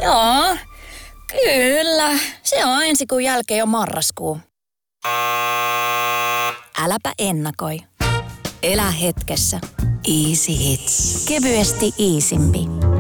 Joo, kyllä. Se on ensi kuun jälkeen jo marraskuu. Äläpä ennakoi. Elä hetkessä. Easy Hits. Kevyesti easimpi.